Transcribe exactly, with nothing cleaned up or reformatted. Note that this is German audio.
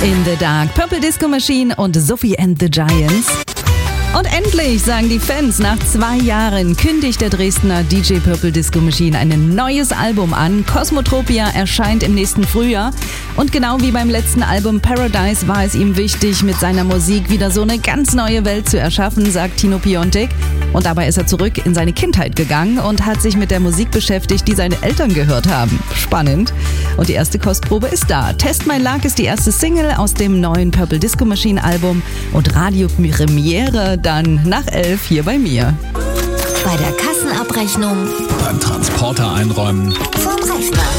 In the Dark, Purple Disco Machine und Sophie and the Giants. Und endlich, sagen die Fans, nach zwei Jahren kündigt der Dresdner D J Purple Disco Machine ein neues Album an. Cosmotropia erscheint im nächsten Frühjahr. Und genau wie beim letzten Album Paradise war es ihm wichtig, mit seiner Musik wieder so eine ganz neue Welt zu erschaffen, sagt Tino Piontek. Und dabei ist er zurück in seine Kindheit gegangen und hat sich mit der Musik beschäftigt, die seine Eltern gehört haben. Spannend. Und die erste Kostprobe ist da. Test My Luck ist die erste Single aus dem neuen Purple Disco Machine Album und Radiopremiere dann nach elf hier bei mir. Bei der Kassenabrechnung, beim Transporter einräumen, vom Rechner.